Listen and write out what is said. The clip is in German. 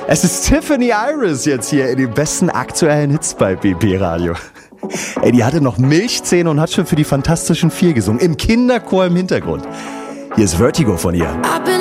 Es ist Tiffany Iris jetzt hier in den besten aktuellen Hits bei BB Radio. Ey, die hatte noch Milchzähne und hat schon für die Fantastischen Vier gesungen. Im Kinderchor im Hintergrund. Hier ist Vertigo von ihr.